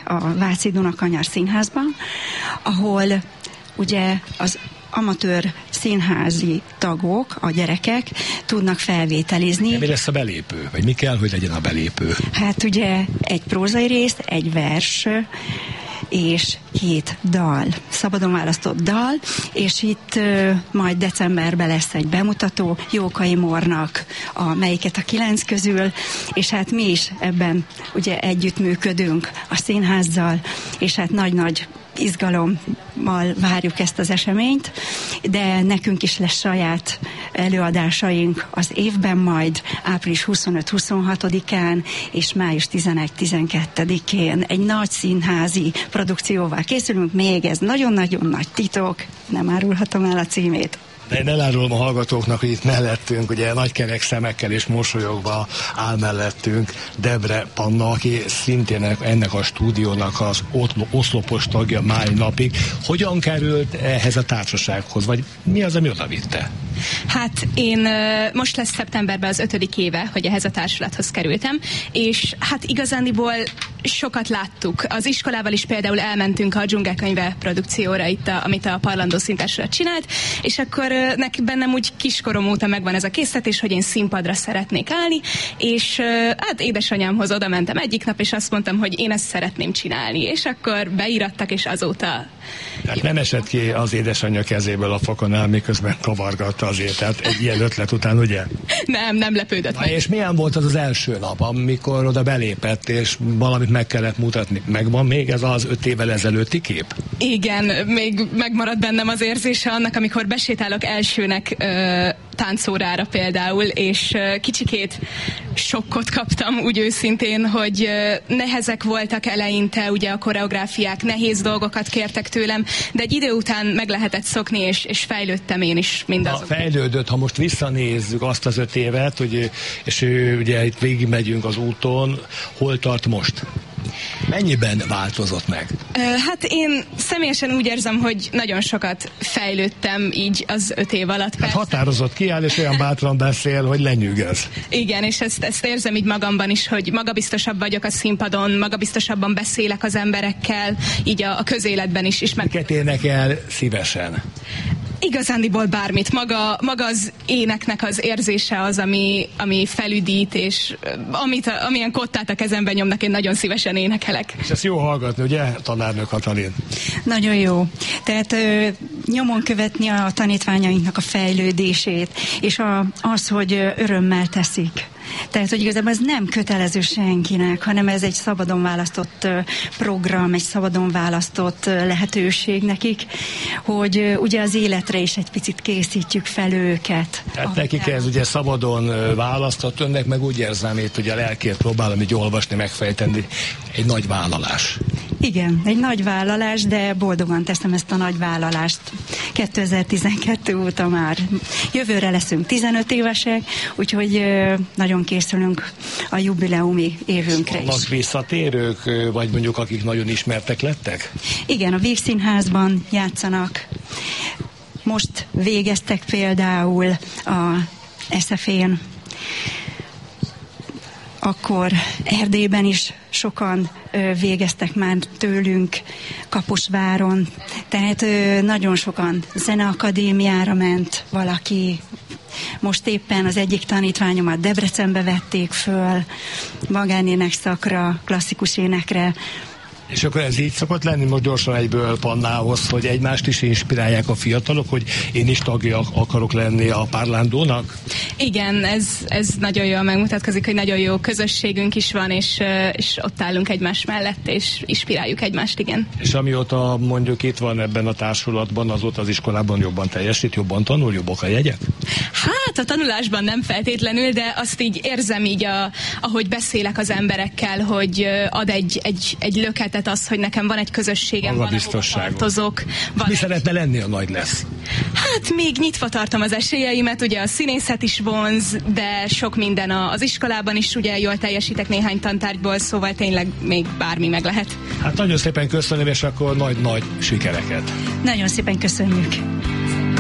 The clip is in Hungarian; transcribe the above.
a Váci Dunakanyar Színházban, ahol ugye az amatőr színházi tagok, a gyerekek tudnak felvételizni. De mi lesz a belépő? Vagy mi kell, hogy legyen a belépő? Hát ugye egy prózai rész, egy vers, és 7 dal, szabadon választott dal, és itt majd decemberben lesz egy bemutató Jókai Mornak, melyiket a 9 közül, és hát mi is ebben ugye együttműködünk a színházzal, és hát nagy-nagy izgalommal várjuk ezt az eseményt, de nekünk is lesz saját előadásaink az évben majd, április 25-26-án és május 11-12-én egy nagy színházi produkcióval készülünk, még ez nagyon-nagyon nagy titok, nem árulhatom el a címét. De én elárulom a hallgatóknak, hogy itt mellettünk, ugye nagy kerek szemekkel és mosolyogva áll mellettünk Debre Panna, aki szintén ennek a stúdiónak az oszlopos tagja mai napig. Hogyan került ehhez a társasághoz, vagy mi az, ami oda vitte? Hát én most lesz szeptemberben az 5. éve, hogy ehhez a társulathoz kerültem, és hát igazándiból sokat láttuk. Az iskolával is például elmentünk a Dzsungelkönyve produkcióra, itt amit a Parlandó Színtársulat csinált, és akkor bennem úgy kiskorom óta megvan ez a késztetés, hogy én színpadra szeretnék állni, és hát édesanyámhoz oda mentem egyik nap, és azt mondtam, hogy én ezt szeretném csinálni, és akkor beírattak, és azóta... Tehát nem esett ki az édesanyja kezéből a fokonál, miközben kavargatta azért, tehát egy ilyen ötlet után, ugye? Nem lepődött meg. És milyen volt az első nap, amikor oda belépett, és valamit meg kellett mutatni? Megvan még ez az 5 évvel ezelőtti kép? Igen, még megmaradt bennem az érzése annak, amikor besétálok elsőnek táncórára például, és kicsikét sokkot kaptam, úgy őszintén, hogy nehezek voltak eleinte, ugye a koreográfiák, nehéz dolgokat kértek tőlem, de egy idő után meg lehetett szokni, és fejlődtem én is mindazon. Fejlődött, ha most visszanézzük azt az 5 évet, hogy, és ugye itt végigmegyünk az úton, hol tart most? Mennyiben változott meg? Hát én személyesen úgy érzem, hogy nagyon sokat fejlődtem így az 5 év alatt. Hát határozott kiáll, és olyan bátran beszél, hogy lenyűgöz. Igen, és ezt érzem így magamban is, hogy magabiztosabb vagyok a színpadon, magabiztosabban beszélek az emberekkel, így a közéletben is. Miket énekel szívesen? Igazándiból bármit. Maga az éneknek az érzése az, ami felüdít, és amilyen kottát a kezemben nyomnak, én nagyon szívesen énekelek. És ezt jó hallgatni, ugye, tanárnő Katalin? Nagyon jó. Tehát nyomon követni a tanítványainknak a fejlődését, és az, hogy örömmel teszik. Tehát, hogy igazából ez nem kötelező senkinek, hanem ez egy szabadon választott program, egy szabadon választott lehetőség nekik, hogy ugye az életre is egy picit készítjük fel őket. Tehát nekik ez ugye szabadon választott, önnek meg úgy érzem, itt ugye a lelkért próbálom így olvasni, megfejteni, egy nagy vállalás. Igen, egy nagy vállalás, de boldogan teszem ezt a nagy vállalást. 2012 óta már. Jövőre leszünk 15 évesek, úgyhogy nagyon készülünk a jubileumi évünkre is. Vannak visszatérők, vagy mondjuk akik nagyon ismertek lettek? Igen, a Vígszínházban játszanak. Most végeztek például a SF-én. Akkor Erdélyben is sokan végeztek már tőlünk, Kaposváron, tehát nagyon sokan Zeneakadémiára ment valaki. Most éppen az egyik tanítványomat Debrecenbe vették föl, magánének szakra, klasszikus énekre. És akkor ez így szokott lenni, most gyorsan egyből Pannához, hogy egymást is inspirálják a fiatalok, hogy én is tagja akarok lenni a Párlándónak? Igen, ez nagyon jól megmutatkozik, hogy nagyon jó közösségünk is van, és ott állunk egymás mellett, és inspiráljuk egymást, igen. És amióta mondjuk itt van ebben a társulatban, azóta az iskolában jobban teljesít, jobban tanul, jobbak a jegyek? Hát a tanulásban nem feltétlenül, de azt így érzem így, ahogy beszélek az emberekkel, hogy ad egy löketet az, hogy nekem van egy közösségem, van, ahova tartozok. Mi szeretne lenni, a nagy lesz? Hát még nyitva tartom az esélyeimet, ugye a színészet is vonz, de sok minden az iskolában is ugye jól teljesítek néhány tantárgyból, szóval tényleg még bármi meg lehet. Hát nagyon szépen köszönöm, és akkor nagy-nagy sikereket. Nagyon szépen köszönjük.